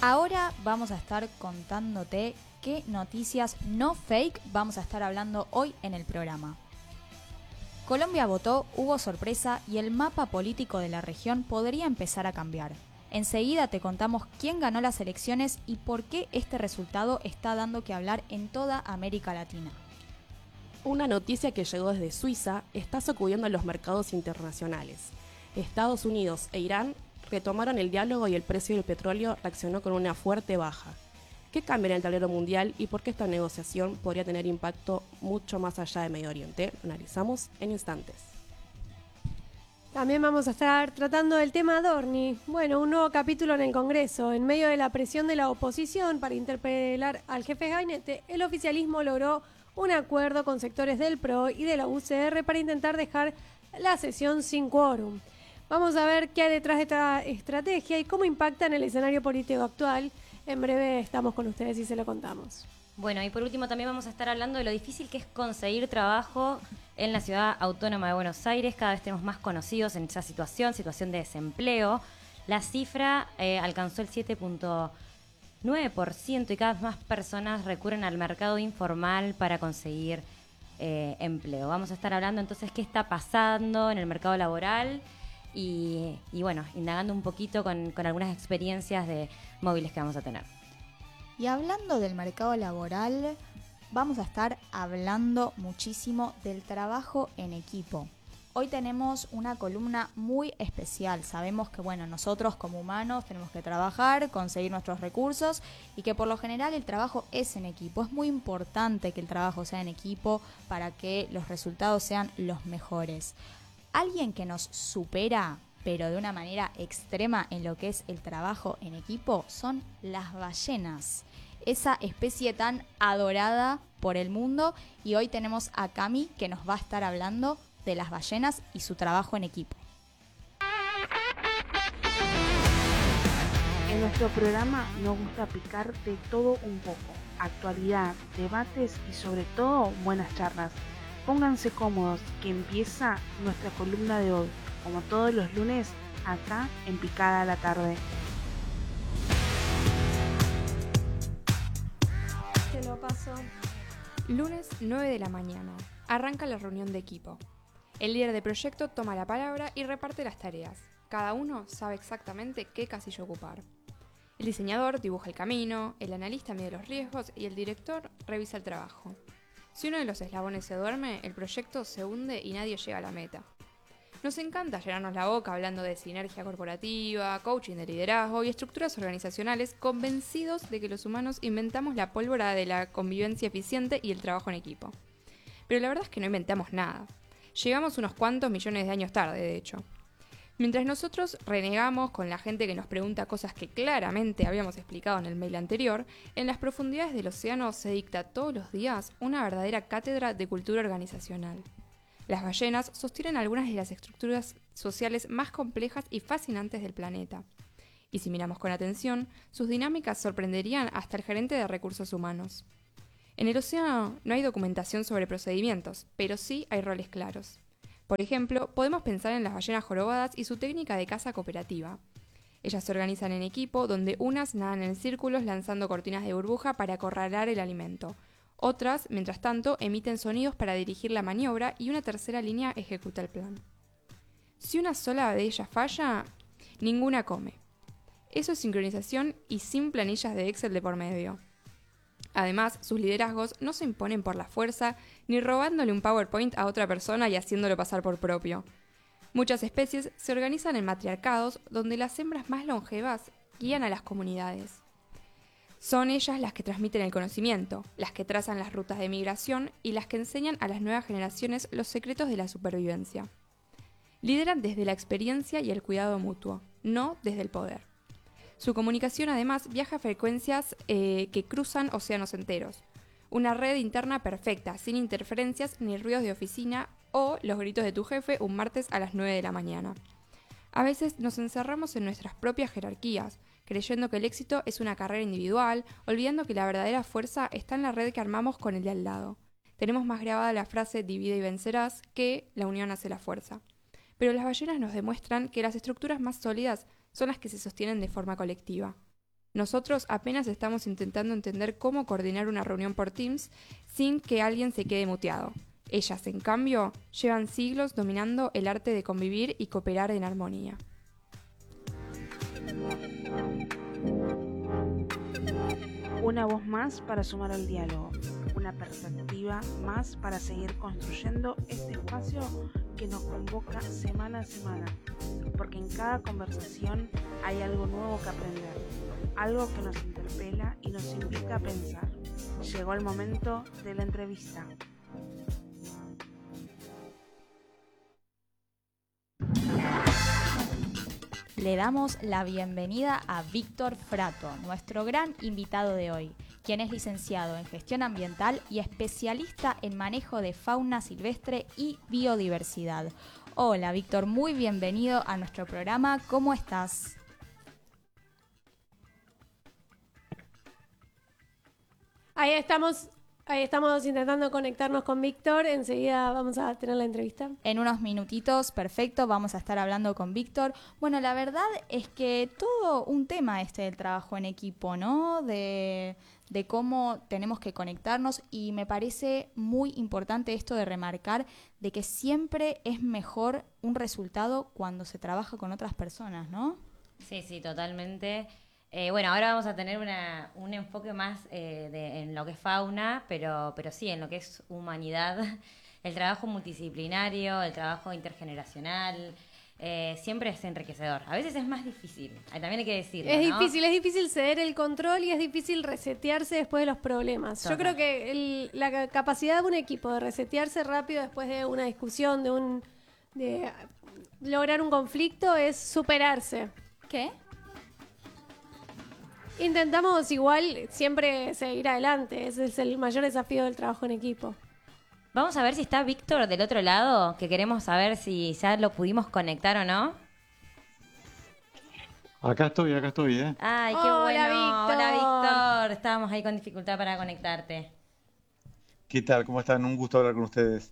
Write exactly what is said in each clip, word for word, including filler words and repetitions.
Ahora vamos a estar contándote qué noticias no fake vamos a estar hablando hoy en el programa. Colombia votó, hubo sorpresa y el mapa político de la región podría empezar a cambiar. Enseguida te contamos quién ganó las elecciones y por qué este resultado está dando que hablar en toda América Latina. Una noticia que llegó desde Suiza está sacudiendo los mercados internacionales. Estados Unidos e Irán retomaron el diálogo y el precio del petróleo reaccionó con una fuerte baja. ¿Qué cambia en el tablero mundial y por qué esta negociación podría tener impacto mucho más allá de Medio Oriente? Lo analizamos en instantes. También vamos a estar tratando el tema Adorni. Bueno, un nuevo capítulo en el Congreso. En medio de la presión de la oposición para interpelar al jefe de gabinete, el oficialismo logró un acuerdo con sectores del P R O y de la U C R para intentar dejar la sesión sin quórum. Vamos a ver qué hay detrás de esta estrategia y cómo impacta en el escenario político actual. En breve estamos con ustedes y se lo contamos. Bueno, y por último también vamos a estar hablando de lo difícil que es conseguir trabajo en la ciudad autónoma de Buenos Aires. Cada vez tenemos más conocidos en esa situación, situación de desempleo. La cifra eh, alcanzó el siete punto nueve por ciento y cada vez más personas recurren al mercado informal para conseguir eh, empleo. Vamos a estar hablando entonces qué está pasando en el mercado laboral y, y bueno, indagando un poquito con, con algunas experiencias de móviles que vamos a tener. Y hablando del mercado laboral, vamos a estar hablando muchísimo del trabajo en equipo. Hoy tenemos una columna muy especial. Sabemos que, bueno, nosotros como humanos tenemos que trabajar, conseguir nuestros recursos y que por lo general el trabajo es en equipo. Es muy importante que el trabajo sea en equipo para que los resultados sean los mejores. Alguien que nos supera, pero de una manera extrema en lo que es el trabajo en equipo, son las ballenas. Esa especie tan adorada por el mundo. Y hoy tenemos a Cami que nos va a estar hablando de las ballenas y su trabajo en equipo. En nuestro programa nos gusta picar de todo un poco. Actualidad, debates y sobre todo buenas charlas. Pónganse cómodos que empieza nuestra columna de hoy, como todos los lunes, acá en Picada a la Tarde. Te lo paso. Lunes nueve de la mañana. Arranca la reunión de equipo. El líder de proyecto toma la palabra y reparte las tareas. Cada uno sabe exactamente qué casilla ocupar. El diseñador dibuja el camino, el analista mide los riesgos y el director revisa el trabajo. Si uno de los eslabones se duerme, el proyecto se hunde y nadie llega a la meta. Nos encanta llenarnos la boca hablando de sinergia corporativa, coaching de liderazgo y estructuras organizacionales, convencidos de que los humanos inventamos la pólvora de la convivencia eficiente y el trabajo en equipo. Pero la verdad es que no inventamos nada. Llegamos unos cuantos millones de años tarde, de hecho. Mientras nosotros renegamos con la gente que nos pregunta cosas que claramente habíamos explicado en el mail anterior, en las profundidades del océano se dicta todos los días una verdadera cátedra de cultura organizacional. Las ballenas sostienen algunas de las estructuras sociales más complejas y fascinantes del planeta. Y si miramos con atención, sus dinámicas sorprenderían hasta el gerente de recursos humanos. En el océano no hay documentación sobre procedimientos, pero sí hay roles claros. Por ejemplo, podemos pensar en las ballenas jorobadas y su técnica de caza cooperativa. Ellas se organizan en equipo, donde unas nadan en círculos lanzando cortinas de burbuja para acorralar el alimento. Otras, mientras tanto, emiten sonidos para dirigir la maniobra y una tercera línea ejecuta el plan. Si una sola de ellas falla, ninguna come. Eso es sincronización y sin planillas de Excel de por medio. Además, sus liderazgos no se imponen por la fuerza, ni robándole un PowerPoint a otra persona y haciéndolo pasar por propio. Muchas especies se organizan en matriarcados, donde las hembras más longevas guían a las comunidades. Son ellas las que transmiten el conocimiento, las que trazan las rutas de migración y las que enseñan a las nuevas generaciones los secretos de la supervivencia. Lideran desde la experiencia y el cuidado mutuo, no desde el poder. Su comunicación además viaja a frecuencias eh, que cruzan océanos enteros. Una red interna perfecta, sin interferencias ni ruidos de oficina o los gritos de tu jefe un martes a las nueve de la mañana. A veces nos encerramos en nuestras propias jerarquías, creyendo que el éxito es una carrera individual, olvidando que la verdadera fuerza está en la red que armamos con el de al lado. Tenemos más grabada la frase divide y vencerás que la unión hace la fuerza. Pero las ballenas nos demuestran que las estructuras más sólidas son las que se sostienen de forma colectiva. Nosotros apenas estamos intentando entender cómo coordinar una reunión por Teams sin que alguien se quede muteado. Ellas, en cambio, llevan siglos dominando el arte de convivir y cooperar en armonía. Una voz más para sumar al diálogo, una perspectiva más para seguir construyendo este espacio que nos convoca semana a semana, porque en cada conversación hay algo nuevo que aprender, algo que nos interpela y nos invita a pensar. Llegó el momento de la entrevista. Le damos la bienvenida a Víctor Frato, nuestro gran invitado de hoy, quien es licenciado en Gestión Ambiental y especialista en manejo de fauna silvestre y biodiversidad. Hola Víctor, muy bienvenido a nuestro programa. ¿Cómo estás? Ahí estamos, ahí estamos intentando conectarnos con Víctor. Enseguida vamos a tener la entrevista. En unos minutitos, perfecto, vamos a estar hablando con Víctor. Bueno, la verdad es que todo un tema este del trabajo en equipo, ¿no? De, de cómo tenemos que conectarnos, y me parece muy importante esto de remarcar de que siempre es mejor un resultado cuando se trabaja con otras personas, ¿no? Sí, sí, totalmente. Eh, bueno, ahora vamos a tener una, un enfoque más eh, de, en lo que es fauna, pero, pero sí, en lo que es humanidad, el trabajo multidisciplinario, el trabajo intergeneracional, eh, siempre es enriquecedor. A veces es más difícil, eh, también hay que decirlo, Es ¿no? difícil, es difícil ceder el control y es difícil resetearse después de los problemas. Total. Yo creo que el- la capacidad de un equipo de resetearse rápido después de una discusión, de un de lograr un conflicto, es superarse. ¿Qué? Intentamos igual siempre seguir adelante. Ese es el mayor desafío del trabajo en equipo. Vamos a ver si está Víctor del otro lado, que queremos saber si ya lo pudimos conectar o no. Acá estoy, acá estoy, ¿eh? Ay, qué Hola, bueno. Víctor. Hola, Víctor. Estábamos ahí con dificultad para conectarte. ¿Qué tal? ¿Cómo están? Un gusto hablar con ustedes.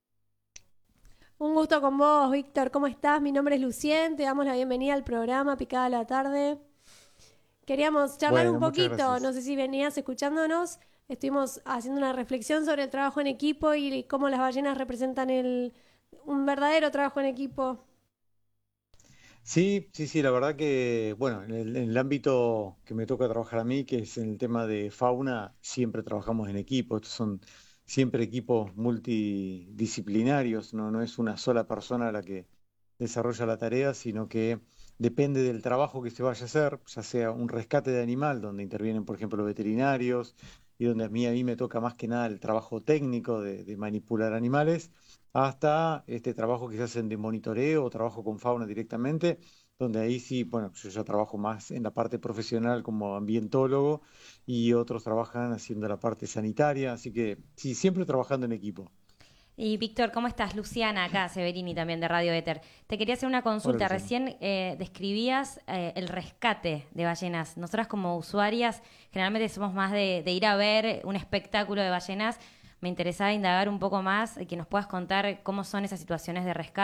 Un gusto con vos, Víctor. ¿Cómo estás? Mi nombre es Lucien. Te damos la bienvenida al programa Picada a la Tarde. Queríamos charlar Bueno, un muchas poquito. gracias. No sé si venías escuchándonos. Estuvimos haciendo una reflexión sobre el trabajo en equipo y cómo las ballenas representan el, un verdadero trabajo en equipo. Sí, sí, sí, la verdad que, bueno, en el, en el ámbito que me toca trabajar a mí, que es en el tema de fauna, siempre trabajamos en equipo. Estos son siempre equipos multidisciplinarios, no, no es una sola persona la que desarrolla la tarea, sino que depende del trabajo que se vaya a hacer, ya sea un rescate de animal, donde intervienen, por ejemplo, los veterinarios, y donde a mí, a mí me toca más que nada el trabajo técnico de, de manipular animales, hasta este trabajo que se hacen de monitoreo o trabajo con fauna directamente, donde ahí sí, bueno, yo ya trabajo más en la parte profesional como ambientólogo y otros trabajan haciendo la parte sanitaria, así que sí, siempre trabajando en equipo. Y Víctor, ¿cómo estás? Luciana, acá, Severini también de Radio Éter. Te quería hacer una consulta. Hola, Luciana. Recién eh, describías eh, el rescate de ballenas. Nosotras como usuarias generalmente somos más de, de ir a ver un espectáculo de ballenas. Me interesaba indagar un poco más, eh, que nos puedas contar cómo son esas situaciones de rescate.